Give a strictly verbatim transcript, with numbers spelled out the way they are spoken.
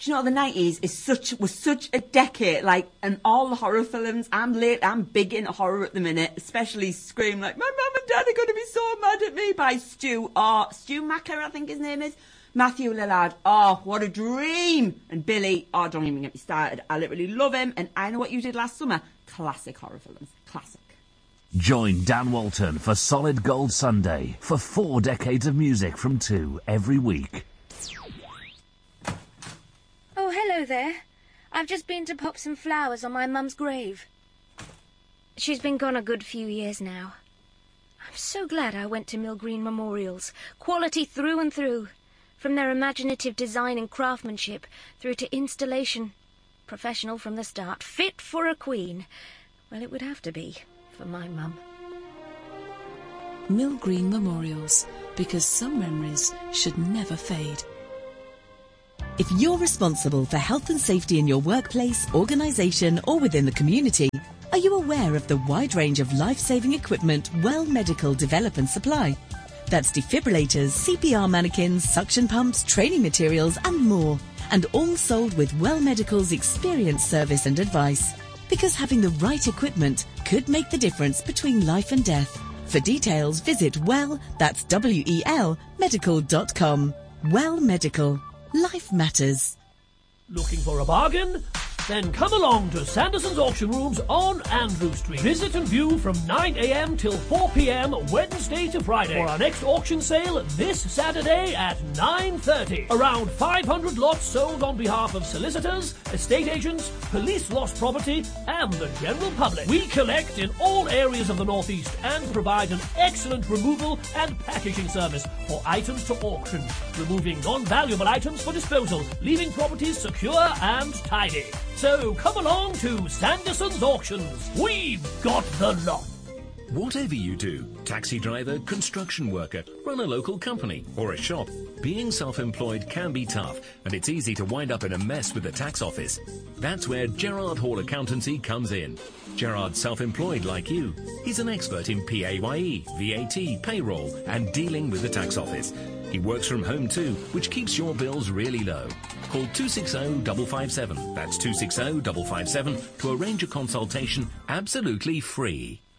Do you know, the nineties is such was such a decade, like, and all the horror films. I'm late. I'm big into horror at the minute, especially Scream. Like, my mum and dad are going to be so mad at me by Stu. Oh, Stu Macker, I think his name is. Matthew Lillard. Oh, what a dream. And Billy. Oh, don't even get me started. I literally love him. And I Know What You Did Last Summer. Classic horror films. Classic. Join Dan Walton for Solid Gold Sunday for four decades of music from two every week. Oh, hello there. I've just been to pop some flowers on my mum's grave. She's been gone a good few years now. I'm so glad I went to Mill Green Memorials. Quality through and through. From their imaginative design and craftsmanship through to installation. Professional from the start. Fit for a queen. Well, it would have to be for my mum. Mill Green Memorials. Because some memories should never fade. If you're responsible for health and safety in your workplace, organisation or within the community, are you aware of the wide range of life-saving equipment Well Medical develop and supply? That's defibrillators, C P R mannequins, suction pumps, training materials and more. And all sold with Well Medical's experienced service and advice. Because having the right equipment could make the difference between life and death. For details, visit Well, that's W E L, medical dot com. Well Medical. Life matters. Looking for a bargain? Then come along to Sanderson's Auction Rooms on Andrew Street. Visit and view from nine a m till four p m Wednesday to Friday for our next auction sale this Saturday at nine thirty. Around five hundred lots sold on behalf of solicitors, estate agents, police lost property and the general public. We collect in all areas of the Northeast and provide an excellent removal and packaging service for items to auction, removing non-valuable items for disposal, leaving properties secure and tidy. So come along to Sanderson's Auctions. We've got the lot. Whatever you do, taxi driver, construction worker, run a local company or a shop, being self-employed can be tough and it's easy to wind up in a mess with the tax office. That's where Gerard Hall Accountancy comes in. Gerard's self-employed like you. He's an expert in P A Y E, V A T, payroll and dealing with the tax office. He works from home too, which keeps your bills really low. Call two six zero, five five seven, that's two six zero, five five seven, to arrange a consultation absolutely free.